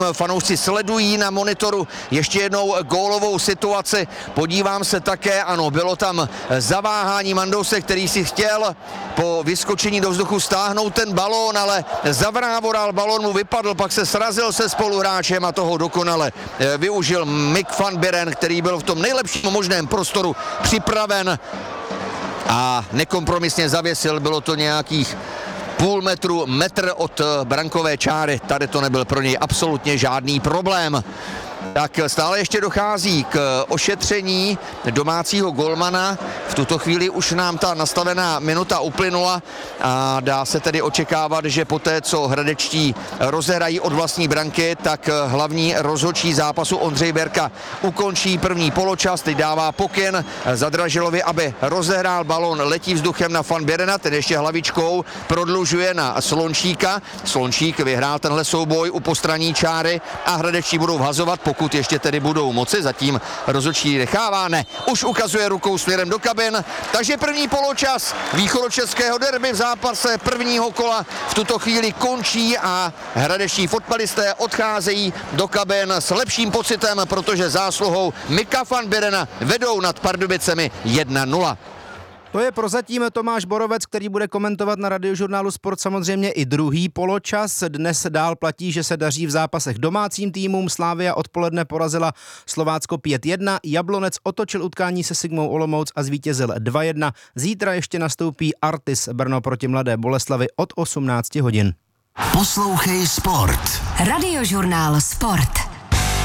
Fanoušci sledují na monitoru ještě jednou gólovou situaci. Podívám se také, ano, bylo tam zaváhání Mandouse, který si chtěl po vyskočení do vzduchu stáhnout ten balón, ale zavrávoral, balón mu vypadl, pak se srazil se spoluhráčem a toho dokonale využil Mick van Buren, který byl v tom nejlepším možném prostoru připraven a nekompromisně zavěsil. Bylo to nějakých půl metru, metr od brankové čáry. Tady to nebyl pro něj absolutně žádný problém. Tak stále ještě dochází k ošetření domácího golmana. V tuto chvíli už nám ta nastavená minuta uplynula a dá se tedy očekávat, že poté, co hradečtí rozehrají od vlastní branky, tak hlavní rozhodčí zápasu Ondřej Berka ukončí první poločas. Teď dává pokyn Zadražilovi, aby rozehrál balón, letí vzduchem na Van Burena, ten ještě hlavičkou prodlužuje na Slončíka. Slončík vyhrál tenhle souboj u postranní čáry a hradečtí budou vhazovat, pokud ještě tedy budou moci, zatím rozhodčí nechává, ne, už ukazuje rukou směrem do kabin, takže první poločas východočeského derby v zápase prvního kola v tuto chvíli končí a hradečtí fotbalisté odcházejí do kabin s lepším pocitem, protože zásluhou Micka van Burena vedou nad Pardubicemi 1-0. To je prozatím Tomáš Borovec, který bude komentovat na Radiožurnálu Sport samozřejmě i druhý poločas. Dnes dál platí, že se daří v zápasech domácím týmům. Slavia odpoledne porazila Slovácko 5-1, Jablonec otočil utkání se Sigmou Olomouc a zvítězil 2-1. Zítra ještě nastoupí Artis Brno proti Mladé Boleslavi od 18 hodin. Poslouchej Sport. Radiožurnál Sport.